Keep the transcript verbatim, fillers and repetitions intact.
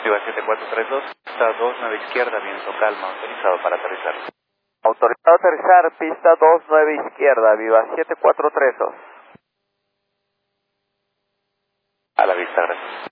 Viva siete cuatro tres dos, pista dos nueve izquierda, viento calma, autorizado para aterrizar. Autorizado a aterrizar, pista dos nueve izquierda, Viva siete cuatro tres dos. A la vista, gracias.